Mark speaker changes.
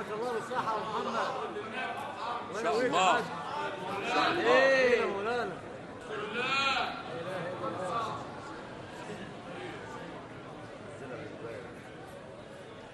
Speaker 1: الله بالصحة يا محمد.
Speaker 2: ان شاء الله.
Speaker 1: ايه